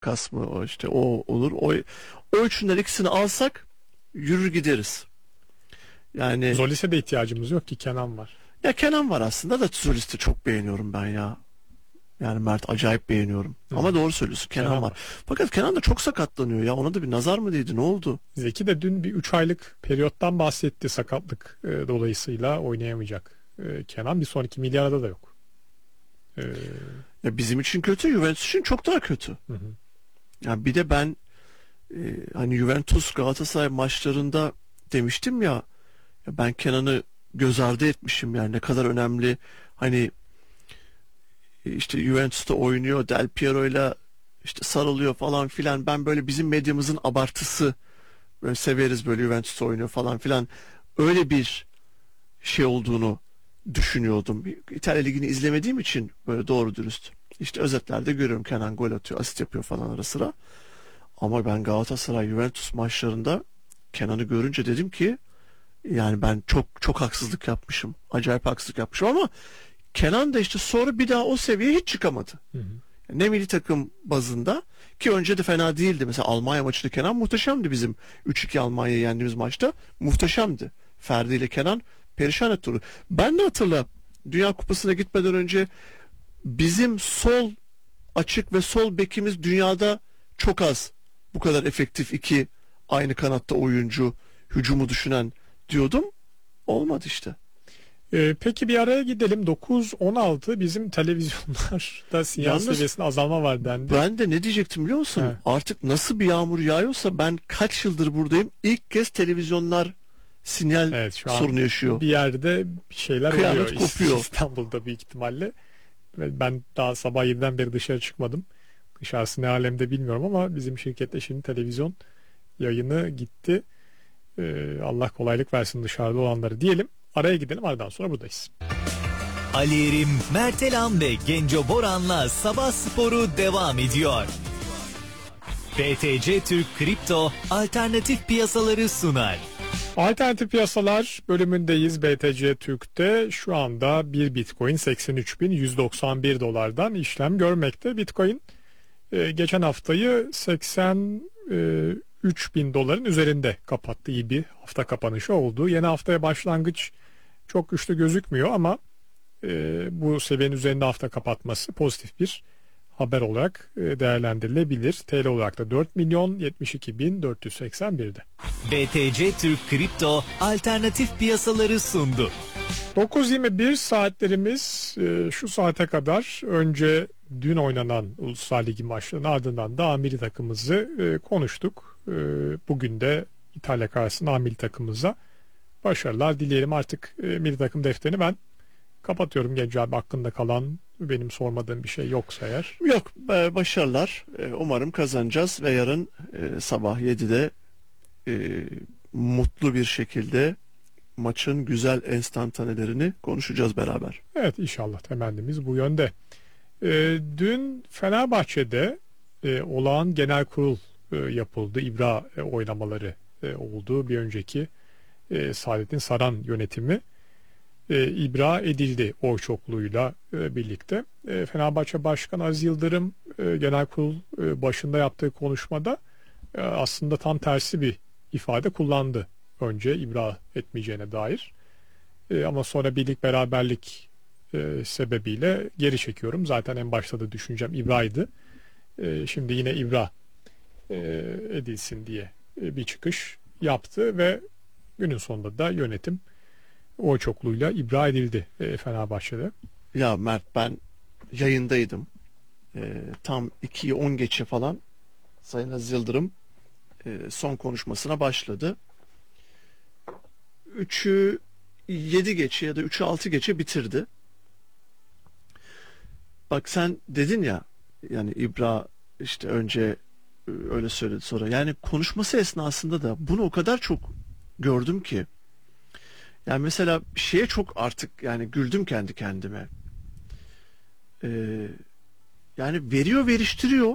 makas mı, o işte o olur. O üçünden ikisini alsak yürür gideriz. Yani Zolis'e de ihtiyacımız yok ki, Kenan var. ya Kenan var aslında da Zolis'i çok beğeniyorum ben ya. Yani Mert, acayip beğeniyorum. Ama doğru söylüyorsun, Kenan var. Fakat Kenan da çok sakatlanıyor ya. Ona da bir nazar mı değdi, ne oldu? Zeki de dün bir 3 aylık periyottan bahsetti, sakatlık dolayısıyla oynayamayacak. Kenan bir sonraki milyarda da yok. Ya bizim için kötü, Juventus için çok daha kötü. Hı hı. Yani bir de ben hani Juventus Galatasaray maçlarında demiştim ya, ya ben Kenan'ı göz ardı etmişim, yani ne kadar önemli. Hani işte Juventus'ta oynuyor, Del Piero'yla işte sarılıyor falan filan. Ben böyle bizim medyamızın abartısı, böyle severiz böyle Juventus'ta oynuyor falan filan, öyle bir şey olduğunu düşünüyordum. İtalya Ligi'ni izlemediğim için böyle doğru dürüst. İşte özetlerde görüyorum, Kenan gol atıyor, asist yapıyor falan ara sıra. Ama ben Galatasaray Juventus maçlarında Kenan'ı görünce dedim ki yani ben çok çok haksızlık yapmışım. Acayip haksızlık yapmışım ama Kenan da işte sonra bir daha o seviyeye hiç çıkamadı. Hı hı. Ne milli takım bazında, ki önce de fena değildi. Mesela Almanya maçında Kenan muhteşemdi, bizim 3-2 Almanya'yı yendiğimiz maçta muhteşemdi. Ferdi ile Kenan perişan etti onu. Ben de hatırla, Dünya Kupası'na gitmeden önce bizim sol açık ve sol bekimiz dünyada çok az bu kadar efektif iki aynı kanatta oyuncu, hücumu düşünen diyordum. Olmadı işte. Peki bir araya gidelim. 9-16 bizim televizyonlarda sinyal Yalnız seviyesinde azalma var dendi. ben de ne diyecektim biliyor musun? He. Artık nasıl bir yağmur yağıyorsa, ben kaç yıldır buradayım, İlk kez televizyonlar sinyal Evet, şu an sorunu yaşıyor. bir yerde bir şeyler Kıyamet oluyor. kopuyor. İstanbul'da büyük ihtimalle. Ve ben daha sabah 7'den beri dışarı çıkmadım. Dışarısı ne alemde bilmiyorum ama bizim şirkette şimdi televizyon yayını gitti. Allah kolaylık versin dışarıda olanları diyelim. Araya gidelim, aradan sonra buradayız. Ali Erim, Mert Elam ve Genco Boran'la Sabah Sporu devam ediyor. BTC Türk Kripto alternatif piyasaları sunar. Alternatif piyasalar bölümündeyiz BTC Türk'te. Şu anda bir Bitcoin 83.191 dolardan işlem görmekte. Bitcoin geçen haftayı 83.000 doların üzerinde kapattı. İyi bir hafta kapanışı oldu. Yeni haftaya başlangıç çok güçlü gözükmüyor ama bu seviyenin üzerinde hafta kapatması pozitif bir haber olarak değerlendirilebilir. TL olarak da 4.072.481'de. BTC Türk Kripto alternatif piyasaları sundu. 9.21 saatlerimiz şu saate kadar. Önce dün oynanan Uluslar Ligi maçlarının ardından da milli takımımızı konuştuk. Bugün de İtalya karşısında milli takımımıza başarılar dileyelim. Artık milli takım defterini ben kapatıyorum. Genco abi, hakkında kalan benim sormadığım bir şey yoksa eğer. Yok, başarılar. Umarım kazanacağız ve yarın sabah 7'de mutlu bir şekilde maçın güzel enstantanelerini konuşacağız beraber. Evet, inşallah temennimiz bu yönde. Dün Fenerbahçe'de olağan genel kurul yapıldı. İbra oynamaları oldu. Bir önceki Saadettin Saran yönetimi ibra edildi oy çokluğuyla birlikte. Fenerbahçe Başkanı Aziz Yıldırım genel kurul başında yaptığı konuşmada aslında tam tersi bir ifade kullandı. Önce ibra etmeyeceğine dair. Ama sonra birlik beraberlik sebebiyle geri çekiyorum. Zaten en başta da düşüncem ibraydı. Şimdi yine ibra edilsin diye bir çıkış yaptı ve günün sonunda da yönetim oy çokluğuyla ibra edildi Fenerbahçe'de. Ya Mert, ben yayındaydım. Tam 2'yi 10 geçe falan Sayın Aziz Yıldırım son konuşmasına başladı. 3'ü 7 geçe ya da 3'ü 6 geçe bitirdi. Bak sen dedin ya, yani ibra işte önce öyle söyledi sonra. Yani konuşması esnasında da bunu o kadar çok gördüm ki. Yani mesela şeye çok artık yani güldüm kendi kendime. Yani veriyor, veriştiriyor.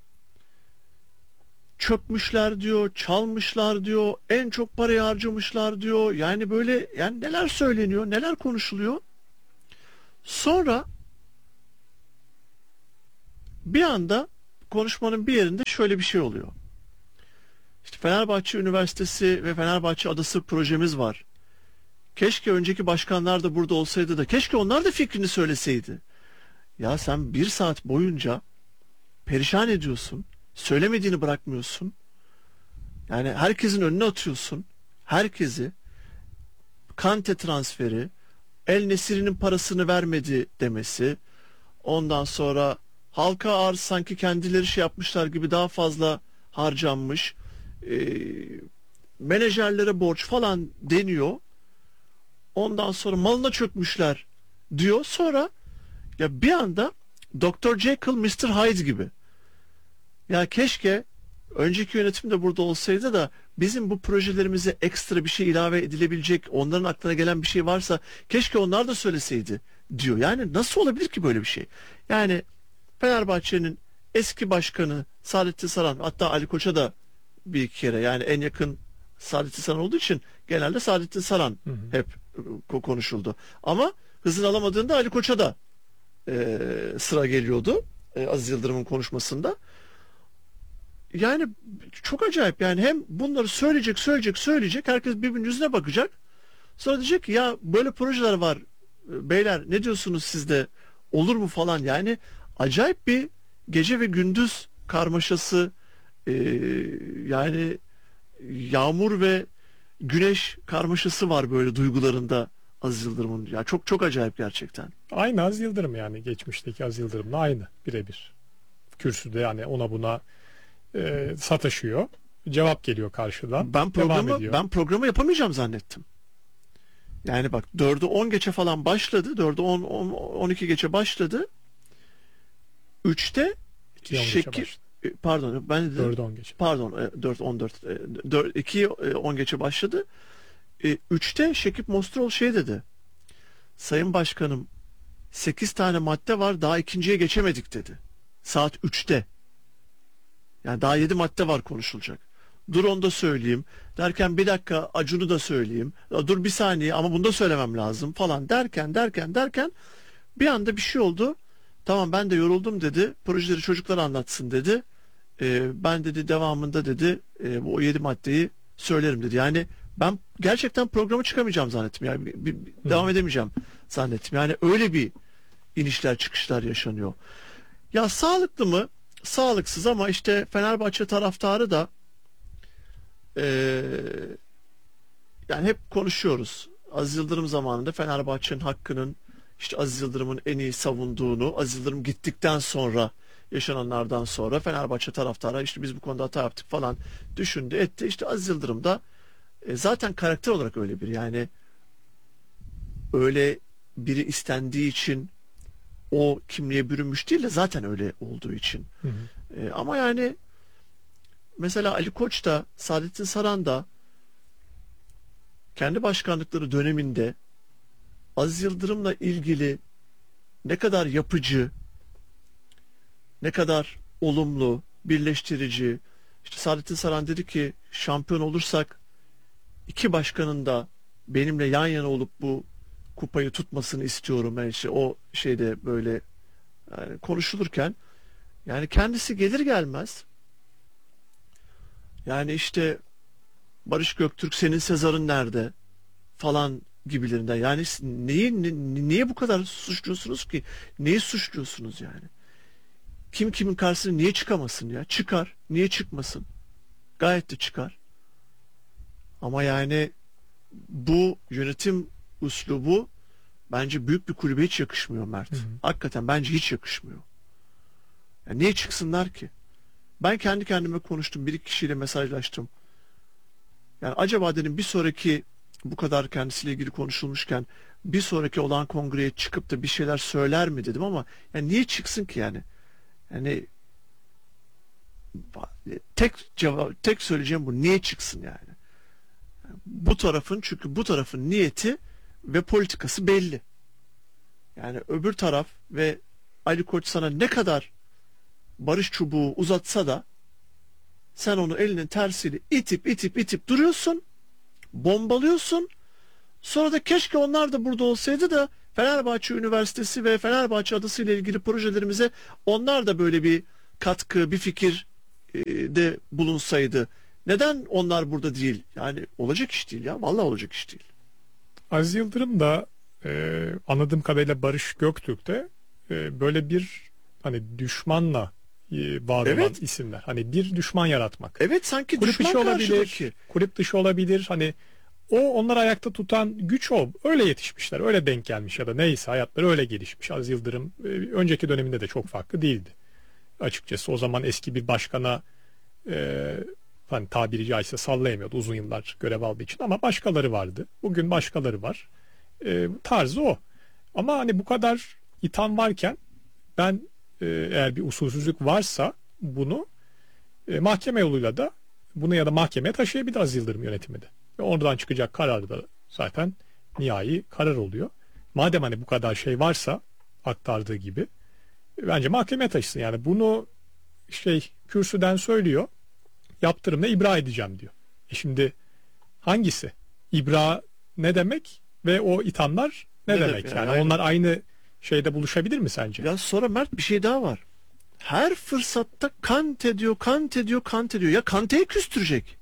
Çökmüşler diyor, çalmışlar diyor, en çok parayı harcamışlar diyor. Yani böyle, yani neler söyleniyor, neler konuşuluyor. Sonra bir anda konuşmanın bir yerinde şöyle bir şey oluyor. İşte Fenerbahçe Üniversitesi ve Fenerbahçe Adası projemiz var. Keşke önceki başkanlar da burada olsaydı da keşke onlar da fikrini söyleseydi. Ya sen bir saat boyunca perişan ediyorsun. Söylemediğini bırakmıyorsun. Yani herkesin önüne atıyorsun. Herkesi. Kante transferi, El Nesiri'nin parasını vermedi demesi. Ondan sonra halka arz sanki kendileri şey yapmışlar gibi daha fazla harcanmış. Menajerlere borç falan deniyor. Ondan sonra malına çökmüşler diyor. Sonra ya bir anda Dr. Jekyll, Mr. Hyde gibi. Ya keşke önceki yönetim de burada olsaydı da bizim bu projelerimize ekstra bir şey ilave edilebilecek, onların aklına gelen bir şey varsa keşke onlar da söyleseydi diyor. Yani nasıl olabilir ki böyle bir şey? Yani Fenerbahçe'nin eski başkanı Saadettin Saran, hatta Ali Koç'a da bir iki kere, yani en yakın Saadettin Saran olduğu için genelde Saadettin Saran hep konuşuldu. Ama hızını alamadığında Ali Koç'a da sıra geliyordu Aziz Yıldırım'ın konuşmasında. Yani çok acayip, yani hem bunları söyleyecek, herkes birbirinin yüzüne bakacak. Sonra diyecek ki ya böyle projeler var beyler, ne diyorsunuz siz de, olur mu falan. Yani acayip bir gece ve gündüz karmaşası, yani yağmur ve güneş karmaşası var böyle duygularında Aziz Yıldırım'ın. Ya çok çok acayip gerçekten. Aynı Aziz Yıldırım, yani geçmişteki Aziz Yıldırım'la aynı birebir. Kürsüde yani ona buna sataşıyor. Cevap geliyor karşıdan. Ben programı yapamayacağım zannettim. Yani bak 4'ü 10 geçe falan başladı. 4'ü 12 geçe başladı. 3'te pardon ben de 4'ü 10 geçe. Pardon 4 14 4 2 10 geçe başladı. 3'te Şekip Mostrol şey dedi. Sayın Başkanım 8 tane madde var, daha ikinciye geçemedik dedi. Saat 3'te. Yani daha 7 madde var konuşulacak. Dur onu da söyleyeyim derken bir dakika Acun'u da söyleyeyim. Dur bir saniye ama bunu da söylemem lazım falan derken bir anda bir şey oldu. Tamam ben de yoruldum dedi. Projeleri çocuklara anlatsın dedi. Ben dedi devamında dedi bu 7 maddeyi söylerim dedi. Yani ben gerçekten programa çıkamayacağım zannettim. Yani devam edemeyeceğim zannettim. Yani öyle bir inişler çıkışlar yaşanıyor. Ya sağlıklı mı? Sağlıksız, ama işte Fenerbahçe taraftarı da yani hep konuşuyoruz. Aziz Yıldırım zamanında Fenerbahçe'nin hakkının işte Aziz Yıldırım'ın en iyi savunduğunu, Aziz Yıldırım gittikten sonra yaşananlardan sonra Fenerbahçe taraftarı işte biz bu konuda hata yaptık falan düşündü etti. İşte Aziz Yıldırım da zaten karakter olarak öyle biri, yani öyle biri istendiği için o kimliğe bürünmüş değil de zaten öyle olduğu için. Ama yani mesela Ali Koç da Saadettin Saran da kendi başkanlıkları döneminde Aziz Yıldırım'la ilgili ne kadar yapıcı, ne kadar olumlu, birleştirici. İşte Saadettin Saran dedi ki şampiyon olursak iki başkanın da benimle yan yana olup bu kupayı tutmasını istiyorum. Yani işte o şeyde böyle yani konuşulurken yani kendisi gelir gelmez yani işte Barış Göktürk senin Sezar'ın nerede falan gibilerinden. Yani niye bu kadar suçluyorsunuz ki? Neyi suçluyorsunuz yani? Kim kimin karşısına niye çıkamasın ya? Çıkar. Niye çıkmasın? Gayet de çıkar. Ama yani bu yönetim üslubu bence büyük bir kulübe hiç yakışmıyor Mert. Hakikaten bence hiç yakışmıyor. Yani niye çıksınlar ki? Ben kendi kendime konuştum. Bir iki kişiyle mesajlaştım. Yani acaba dedim bir sonraki, bu kadar kendisiyle ilgili konuşulmuşken bir sonraki olan kongreye çıkıp da bir şeyler söyler mi dedim, ama yani niye çıksın ki yani? Yani tek söyleyeceğim bu, niye çıksın yani? Bu tarafın, çünkü bu tarafın niyeti ve politikası belli. Yani öbür taraf ve Ali Koç sana ne kadar barış çubuğu uzatsa da sen onu elinin tersiyle itip duruyorsun, bombalıyorsun. Sonra da keşke onlar da burada olsaydı da Fenerbahçe Üniversitesi ve Fenerbahçe Adası ile ilgili projelerimize onlar da böyle bir katkı, bir fikir de bulunsaydı. Neden onlar burada değil? Yani olacak iş değil ya. Vallahi olacak iş değil. Aziz Yıldırım da anladığım kadarıyla Barış Göktürk de böyle bir hani düşmanla var olan Evet. isimler. Hani bir düşman yaratmak. Evet, sanki Kulüp düşman dışı olabilir, karşıdaki. kulüp dışı olabilir. Hani o onları ayakta tutan güç o. Öyle yetişmişler, öyle denk gelmiş ya da neyse hayatları öyle gelişmiş. Aziz Yıldırım önceki döneminde de çok farklı değildi. Açıkçası o zaman eski bir başkana hani tabiri caizse sallayamıyordu uzun yıllar görev aldığı için ama başkaları vardı. Bugün başkaları var. Tarzı o. Ama hani bu kadar itham varken ben eğer bir usulsüzlük varsa bunu mahkeme yoluyla da bunu ya da mahkemeye taşıyabilir Aziz Yıldırım yönetimi de. Ve oradan çıkacak karar da zaten nihai karar oluyor. Madem hani bu kadar şey varsa aktardığı gibi bence mahkemeye taşısın. Yani bunu kürsüden söylüyor. Yaptırımla ibra edeceğim diyor. Şimdi hangisi? İbra ne demek ve o ithamlar ne Ne demek? demek Yani yani? onlar aynı şeyde buluşabilir mi sence? Ya sonra Mert, bir şey daha var. Her fırsatta kant ediyor, kant ediyor, kant ediyor. Ya Kante'yi küstürecek.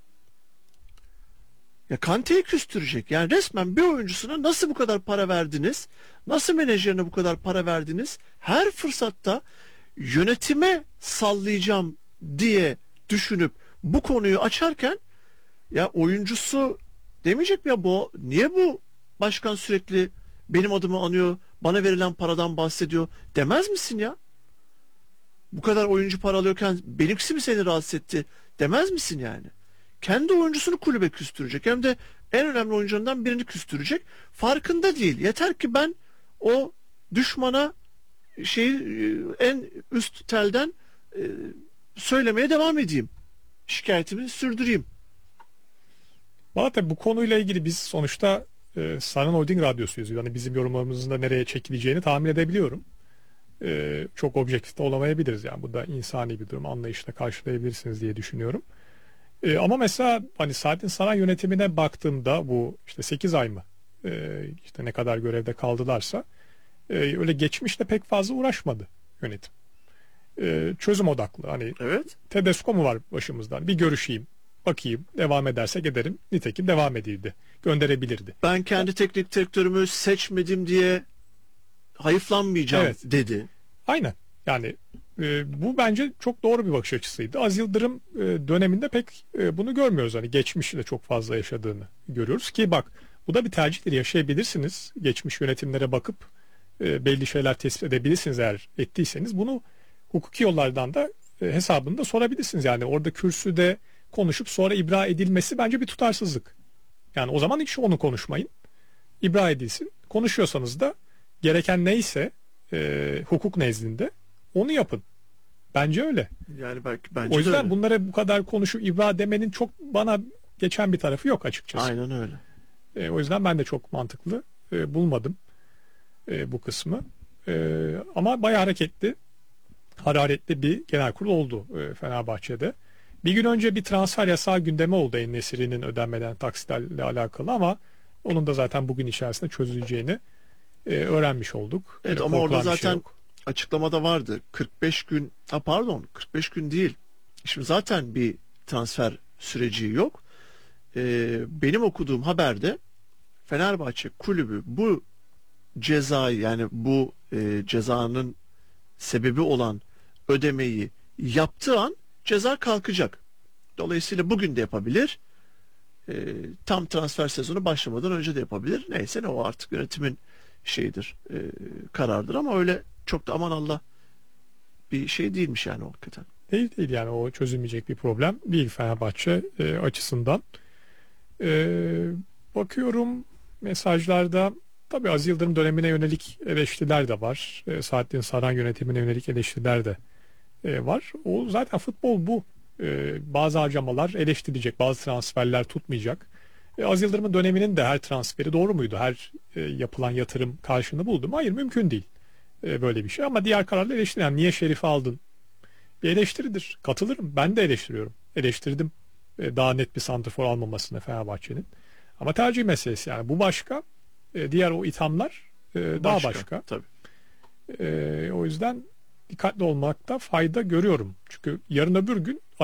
Ya Kante'yi küstürecek. Yani resmen bir oyuncusuna nasıl bu kadar para verdiniz? Nasıl menajerine bu kadar para verdiniz? Her fırsatta yönetime sallayacağım diye düşünüp bu konuyu açarken ya oyuncusu demeyecek mi, ya bu niye bu başkan sürekli benim adımı anıyor, bana verilen paradan bahsediyor demez misin ya? Bu kadar oyuncu para alıyorken benimkisi mi seni rahatsız etti demez misin yani? Kendi oyuncusunu kulübe küstürecek, hem de en önemli oyuncularından birini küstürecek. Farkında değil. Yeter ki ben o düşmana en üst telden söylemeye devam edeyim. Şikayetimi sürdüreyim. Valla tabii bu konuyla ilgili biz sonuçta Saran Holding Radyosu'yuz. Yani bizim yorumlarımızın da nereye çekileceğini tahmin edebiliyorum. Çok objektif de olamayabiliriz. Yani bu da insani bir durum. Anlayışla karşılayabilirsiniz diye düşünüyorum. Ama mesela hani Saadettin Saran yönetimine baktığımda bu işte 8 ay mı işte ne kadar görevde kaldılarsa öyle geçmişte pek fazla uğraşmadı yönetim. Çözüm odaklı. Hani Evet. Tedesco mu var başımızdan? Bir görüşeyim, bakayım, devam edersek ederim. Nitekim devam edildi. Gönderebilirdi. Ben kendi teknik direktörümü seçmedim diye hayıflanmayacağım Evet. dedi. Aynen. Yani bu bence çok doğru bir bakış açısıydı. Aziz Yıldırım döneminde pek bunu görmüyoruz. Hani geçmişte çok fazla yaşadığını görüyoruz ki bak bu da bir tercihtir. Yaşayabilirsiniz. Geçmiş yönetimlere bakıp belli şeyler tespit edebilirsiniz eğer ettiyseniz. Bunu hukuki yollardan da hesabını da sorabilirsiniz. Yani orada kürsüde konuşup sonra ibra edilmesi bence bir tutarsızlık. Yani o zaman hiç onu konuşmayın. İbra edilsin. Konuşuyorsanız da gereken neyse hukuk nezdinde onu yapın. Bence öyle. Yani bence O yüzden de öyle. bunlara bu kadar konuşup ibra demenin çok bana geçen bir tarafı yok açıkçası. Aynen öyle. O yüzden ben de çok mantıklı bulmadım bu kısmı. Ama bayağı hareketli, hararetli bir genel kurul oldu Fenerbahçe'de. Bir gün önce bir transfer yasağı gündemi oldu En-Nesyri'nin ödenmeden taksitlerle alakalı ama onun da zaten bugün içerisinde çözüleceğini öğrenmiş olduk. Evet, ama Korkulan orada bir şey zaten yok. açıklamada vardı. 45 gün, pardon, 45 gün değil. Şimdi zaten bir transfer süreci yok. Benim okuduğum haberde Fenerbahçe kulübü bu cezayı, yani bu cezanın sebebi olan ödemeyi yaptığı an ceza kalkacak. Dolayısıyla bugün de yapabilir. Tam transfer sezonu başlamadan önce de yapabilir. Neyse, ne o artık yönetimin şeyidir, karardır, ama öyle çok da aman Allah bir şey değilmiş yani o hakikaten. Değil yani o çözülmeyecek bir problem değil Fenerbahçe açısından. Bakıyorum mesajlarda tabii Aziz Yıldırım dönemine yönelik eleştiriler de var. Saadettin Saran yönetimine yönelik eleştiriler de var. O zaten futbol bu. Bazı harcamalar eleştirilecek, bazı transferler tutmayacak. Aziz Yıldırım'ın döneminin de her transferi doğru muydu? Her yapılan yatırım karşılığını buldu mu? Hayır, mümkün değil böyle bir şey. Ama diğer kararla eleştirilen niye Şerif'i aldın? Bir eleştiridir. Katılırım. Ben de eleştiriyorum. Eleştirdim daha net bir santrafor almamasını Fenerbahçe'nin. Ama tercih meselesi yani. Bu başka. Diğer o ithamlar daha başka. Tabii. O yüzden dikkatli olmakta fayda görüyorum. Çünkü yarın öbür gün